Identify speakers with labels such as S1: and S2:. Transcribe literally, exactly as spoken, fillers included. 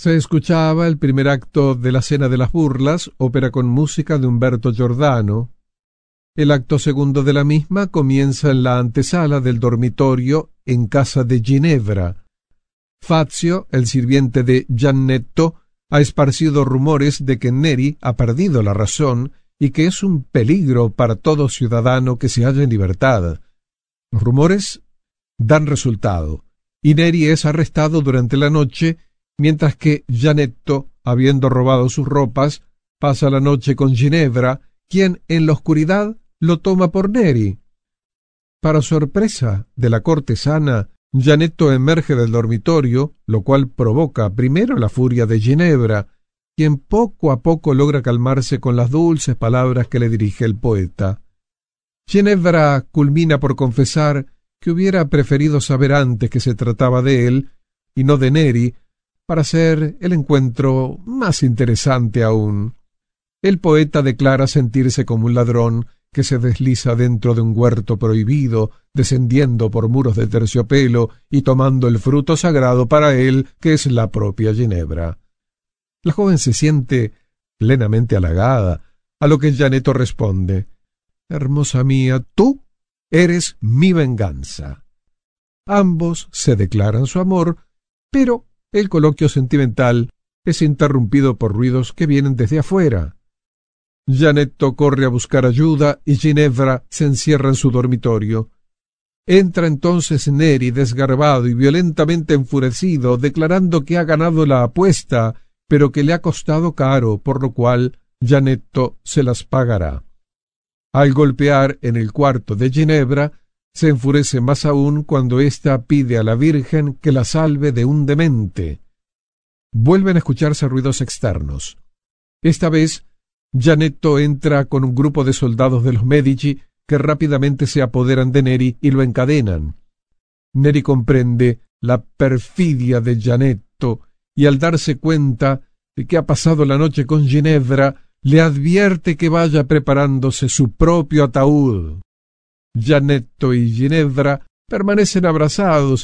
S1: Se escuchaba el primer acto de La Cena de las Burlas, ópera con música de Umberto Giordano. El acto segundo de la misma comienza en la antesala del dormitorio en casa de Ginevra. Fazio, el sirviente de Giannetto, ha esparcido rumores de que Neri ha perdido la razón y que es un peligro para todo ciudadano que se halla en libertad. Los rumores dan resultado, y Neri es arrestado durante la noche, mientras que Giannetto, habiendo robado sus ropas, pasa la noche con Ginevra, quien en la oscuridad lo toma por Neri. Para sorpresa de la cortesana, Giannetto emerge del dormitorio, lo cual provoca primero la furia de Ginevra, quien poco a poco logra calmarse con las dulces palabras que le dirige el poeta. Ginevra culmina por confesar que hubiera preferido saber antes que se trataba de él, y no de Neri, para hacer el encuentro más interesante aún. El poeta declara sentirse como un ladrón que se desliza dentro de un huerto prohibido, descendiendo por muros de terciopelo y tomando el fruto sagrado para él, que es la propia Ginevra. La joven se siente plenamente halagada, a lo que Giannetto responde: «Hermosa mía, tú eres mi venganza». Ambos se declaran su amor, pero el coloquio sentimental es interrumpido por ruidos que vienen desde afuera. Giannetto corre a buscar ayuda y Ginevra se encierra en su dormitorio. Entra entonces Neri desgarbado y violentamente enfurecido, declarando que ha ganado la apuesta, pero que le ha costado caro, por lo cual Giannetto se las pagará. Al golpear en el cuarto de Ginevra, se enfurece más aún cuando ésta pide a la Virgen que la salve de un demente. Vuelven a escucharse ruidos externos. Esta vez, Giannetto entra con un grupo de soldados de los Medici que rápidamente se apoderan de Neri y lo encadenan. Neri comprende la perfidia de Giannetto y al darse cuenta de que ha pasado la noche con Ginevra, le advierte que vaya preparándose su propio ataúd. Giannetto y Ginevra permanecen abrazados